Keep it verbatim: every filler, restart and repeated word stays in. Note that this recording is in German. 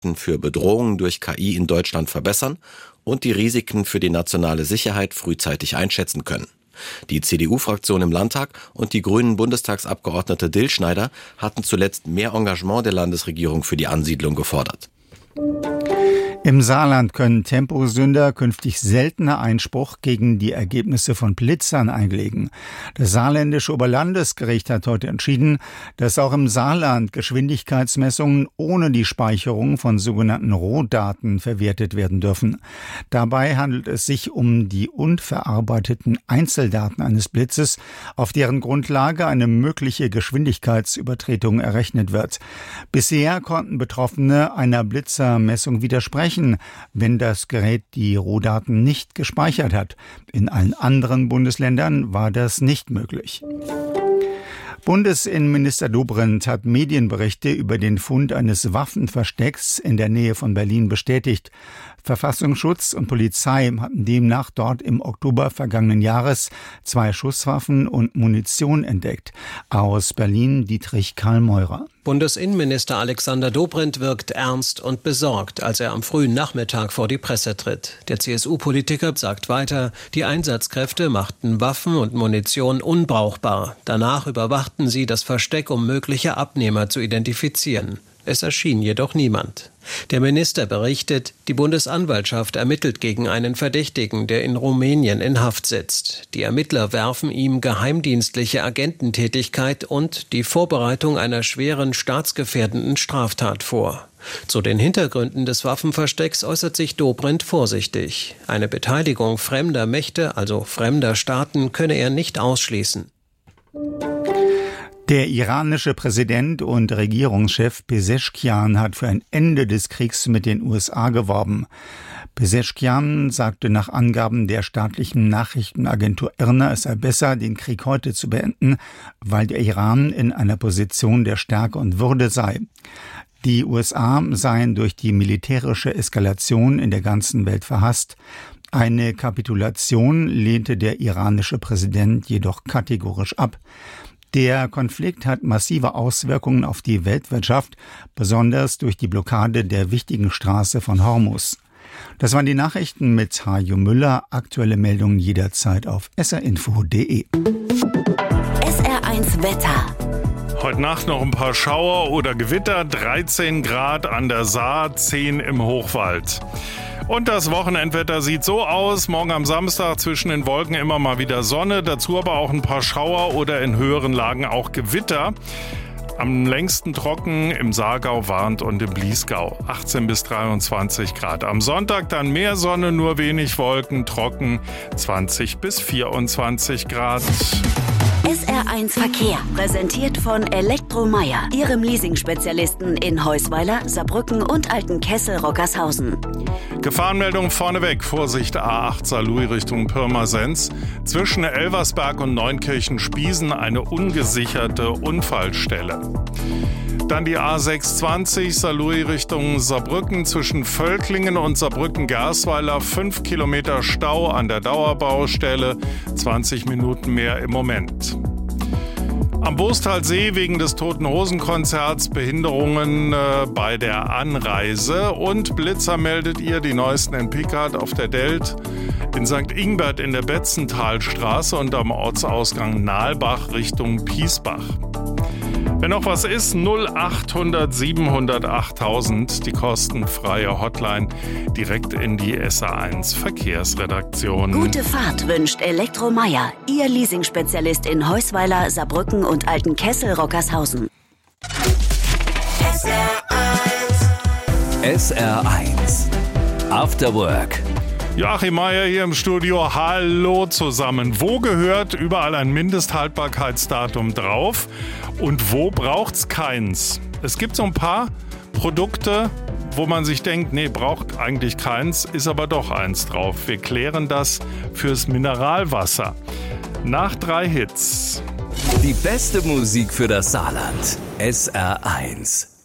Fakten für Bedrohungen durch K I in Deutschland verbessern und die Risiken für die nationale Sicherheit frühzeitig einschätzen können. Die C D U-Fraktion im Landtag und die grünen Bundestagsabgeordnete Dillschneider hatten zuletzt mehr Engagement der Landesregierung für die Ansiedlung gefordert. Im Saarland können Temposünder künftig seltener Einspruch gegen die Ergebnisse von Blitzern einlegen. Das saarländische Oberlandesgericht hat heute entschieden, dass auch im Saarland Geschwindigkeitsmessungen ohne die Speicherung von sogenannten Rohdaten verwertet werden dürfen. Dabei handelt es sich um die unverarbeiteten Einzeldaten eines Blitzes, auf deren Grundlage eine mögliche Geschwindigkeitsübertretung errechnet wird. Bisher konnten Betroffene einer Blitzermessung widersprechen, wenn das Gerät die Rohdaten nicht gespeichert hat. In allen anderen Bundesländern war das nicht möglich. Bundesinnenminister Dobrindt hat Medienberichte über den Fund eines Waffenverstecks in der Nähe von Berlin bestätigt. Verfassungsschutz und Polizei hatten demnach dort im Oktober vergangenen Jahres zwei Schusswaffen und Munition entdeckt. Aus Berlin Dietrich Karl Meurer. Bundesinnenminister Alexander Dobrindt wirkt ernst und besorgt, als er am frühen Nachmittag vor die Presse tritt. Der C S U-Politiker sagt weiter, die Einsatzkräfte machten Waffen und Munition unbrauchbar. Danach überwachten sie das Versteck, um mögliche Abnehmer zu identifizieren. Es erschien jedoch niemand. Der Minister berichtet, die Bundesanwaltschaft ermittelt gegen einen Verdächtigen, der in Rumänien in Haft sitzt. Die Ermittler werfen ihm geheimdienstliche Agententätigkeit und die Vorbereitung einer schweren staatsgefährdenden Straftat vor. Zu den Hintergründen des Waffenverstecks äußert sich Dobrindt vorsichtig. Eine Beteiligung fremder Mächte, also fremder Staaten, könne er nicht ausschließen. Der iranische Präsident und Regierungschef Pezeshkian hat für ein Ende des Kriegs mit den U S A geworben. Pezeshkian sagte nach Angaben der staatlichen Nachrichtenagentur I R N A, es sei besser, den Krieg heute zu beenden, weil der Iran in einer Position der Stärke und Würde sei. Die U S A seien durch die militärische Eskalation in der ganzen Welt verhasst. Eine Kapitulation lehnte der iranische Präsident jedoch kategorisch ab. Der Konflikt hat massive Auswirkungen auf die Weltwirtschaft, besonders durch die Blockade der wichtigen Straße von Hormuz. Das waren die Nachrichten mit Hajo Müller. Aktuelle Meldungen jederzeit auf s r info punkt d e. S R eins Wetter. Heute Nacht noch ein paar Schauer oder Gewitter, dreizehn Grad an der Saar, zehn im Hochwald. Und das Wochenendwetter sieht so aus. Morgen am Samstag zwischen den Wolken immer mal wieder Sonne, dazu aber auch ein paar Schauer oder in höheren Lagen auch Gewitter. Am längsten trocken im Saargau, Warnt und im Bliesgau, achtzehn bis dreiundzwanzig Grad. Am Sonntag dann mehr Sonne, nur wenig Wolken, trocken, zwanzig bis vierundzwanzig Grad. S R eins Verkehr, präsentiert von Elektromeier, Ihrem Leasing-Spezialisten in Heusweiler, Saarbrücken und Altenkessel-Rockershausen. Gefahrenmeldung vorneweg, Vorsicht A acht Saarlouis Richtung Pirmasens. Zwischen Elversberg und Neunkirchen-Spiesen eine ungesicherte Unfallstelle. Dann die A sechshundertzwanzig Saarlouis Richtung Saarbrücken zwischen Völklingen und Saarbrücken-Gersweiler. Fünf Kilometer Stau an der Dauerbaustelle, zwanzig Minuten mehr im Moment. Am Bostalsee wegen des Toten-Hosen-Konzerts Behinderungen äh, bei der Anreise. Und Blitzer meldet ihr, die neuesten in Pickard auf der Delt, in Sankt Ingbert in der Betzentalstraße und am Ortsausgang Nahlbach Richtung Piesbach. Wenn noch was ist, null achthundert siebenhundert achttausend, die kostenfreie Hotline direkt in die S R eins Verkehrsredaktion. Gute Fahrt wünscht Elektromeier, Ihr Leasing-Spezialist in Heusweiler, Saarbrücken und Altenkessel-Rockershausen. S R eins. S R eins. After Work. Joachim Meier hier im Studio. Hallo zusammen. Wo gehört überall ein Mindesthaltbarkeitsdatum drauf und wo braucht's keins? Es gibt so ein paar Produkte, wo man sich denkt, nee, braucht eigentlich keins, ist aber doch eins drauf. Wir klären das fürs Mineralwasser. Nach drei Hits. Die beste Musik für das Saarland. S R eins.